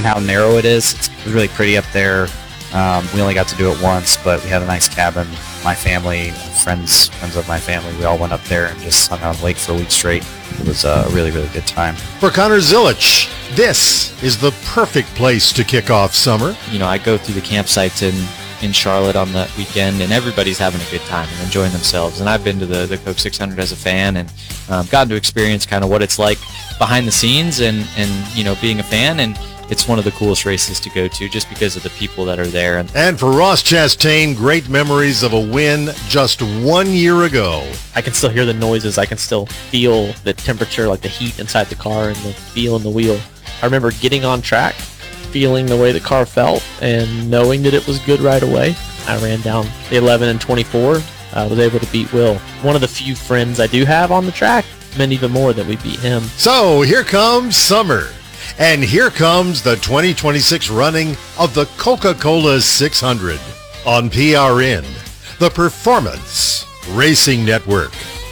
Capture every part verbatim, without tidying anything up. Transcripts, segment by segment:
how narrow it is. It's really pretty up there. Um, we only got to do it once, but we had a nice cabin. My family, friends, friends of my family, we all went up there and just hung out on the lake for a week straight. It was a really, really good time. For Connor Zilich, this is the perfect place to kick off summer. You know, I go through the campsites in, in Charlotte on the weekend, and everybody's having a good time and enjoying themselves. And I've been to the, the Coke six hundred as a fan and um, gotten to experience kind of what it's like behind the scenes and, and, you know, being a fan. And it's one of the coolest races to go to just because of the people that are there. And for Ross Chastain, great memories of a win just one year ago. I can still hear the noises. I can still feel the temperature, like the heat inside the car and the feel in the wheel. I remember getting on track, feeling the way the car felt, and knowing that it was good right away. I ran down the eleven and twenty-four. I was able to beat Will. One of the few friends I do have on the track, meant even more that we beat him. So here comes summer. And here comes the twenty twenty-six running of the Coca-Cola six hundred on P R N, the Performance Racing Network.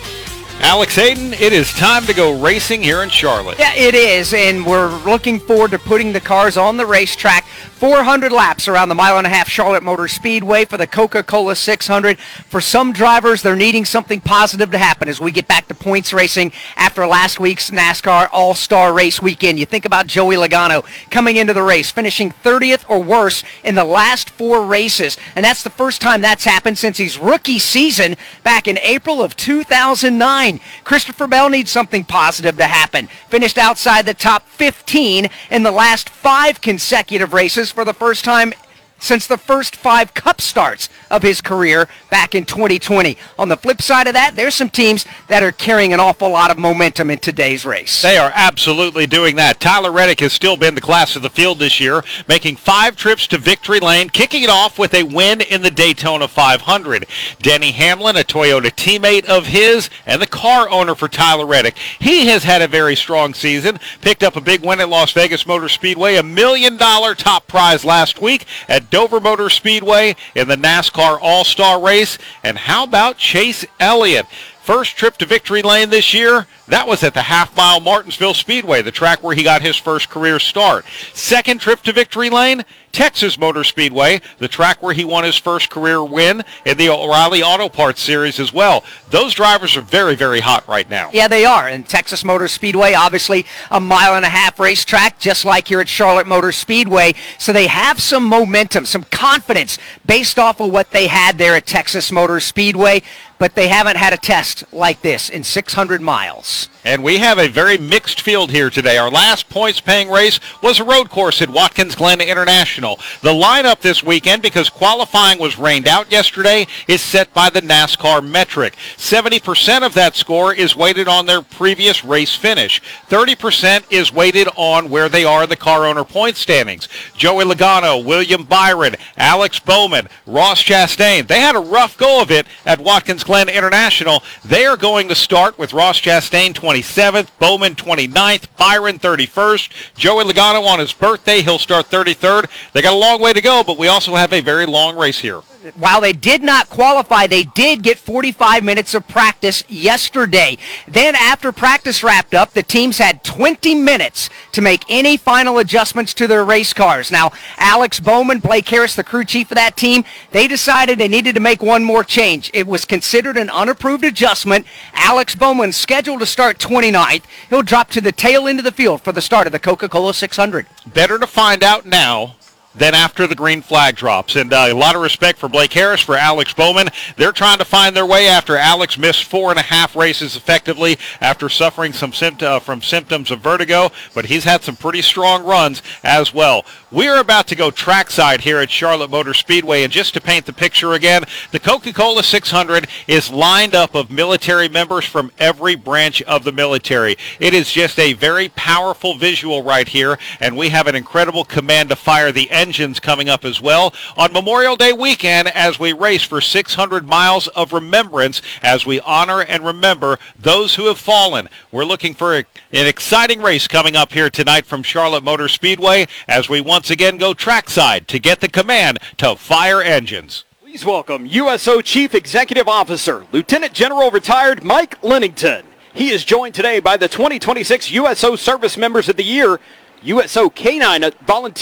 Alex Hayden, it is time to go racing here in Charlotte. Yeah, it is, and we're looking forward to putting the cars on the racetrack. four hundred laps around the mile and a half Charlotte Motor Speedway for the Coca-Cola six hundred. For some drivers, they're needing something positive to happen as we get back to points racing after last week's NASCAR All-Star Race weekend. You think about Joey Logano coming into the race, finishing thirtieth or worse in the last four races, and that's the first time that's happened since his rookie season back in April of two thousand nine. Christopher Bell needs something positive to happen. Finished outside the top fifteen in the last five consecutive races for the first time since the first five Cup starts of his career back in twenty twenty. On the flip side of that, there's some teams that are carrying an awful lot of momentum in today's race. They are absolutely doing that. Tyler Reddick has still been the class of the field this year, making five trips to victory lane, kicking it off with a win in the Daytona five hundred. Denny Hamlin, a Toyota teammate of his and the car owner for Tyler Reddick. He has had a very strong season, picked up a big win at Las Vegas Motor Speedway, a million dollar top prize last week at Dover Motor Speedway in the NASCAR All-Star Race. And how about Chase Elliott? First trip to victory lane this year, that was at the half-mile Martinsville Speedway, the track where he got his first career start. Second trip to victory lane, Texas Motor Speedway, the track where he won his first career win in the O'Reilly Auto Parts Series as well. Those drivers are very, very hot right now. Yeah, they are. And Texas Motor Speedway, obviously a mile and a half racetrack, just like here at Charlotte Motor Speedway. So they have some momentum, some confidence based off of what they had there at Texas Motor Speedway. But they haven't had a test like this in six hundred miles. And we have a very mixed field here today. Our last points-paying race was a road course at Watkins Glen International. The lineup this weekend, because qualifying was rained out yesterday, is set by the NASCAR metric. seventy percent of that score is weighted on their previous race finish. thirty percent is weighted on where they are in the car owner point standings. Joey Logano, William Byron, Alex Bowman, Ross Chastain. They had a rough go of it at Watkins Glen International. They are going to start with Ross Chastain twenty-seventh, Bowman twenty-ninth, Byron thirty-first, Joey Logano on his birthday, he'll start thirty-third. They got a long way to go, but we also have a very long race here. While they did not qualify, they did get forty-five minutes of practice yesterday. Then after practice wrapped up, the teams had twenty minutes to make any final adjustments to their race cars. Now, Alex Bowman, Blake Harris, the crew chief of that team, they decided they needed to make one more change. It was considered an unapproved adjustment. Alex Bowman's scheduled to start twenty-ninth. He'll drop to the tail end of the field for the start of the Coca-Cola six hundred. Better to find out now than after the green flag drops. And uh, a lot of respect for Blake Harris, for Alex Bowman. They're trying to find their way after Alex missed four and a half races effectively after suffering some sympt- uh, from symptoms of vertigo, but he's had some pretty strong runs as well. We're about to go trackside here at Charlotte Motor Speedway, and just to paint the picture again, the Coca-Cola six hundred is lined up of military members from every branch of the military. It is just a very powerful visual right here, and we have an incredible command to fire the engines coming up as well on Memorial Day weekend as we race for six hundred miles of remembrance as we honor and remember those who have fallen. We're looking for a, an exciting race coming up here tonight from Charlotte Motor Speedway as we once again go trackside to get the command to fire engines. Please welcome U S O Chief Executive Officer, Lieutenant General Retired Mike Lennington. He is joined today by the twenty twenty-six U S O Service Members of the Year, U S O K nine Volunteer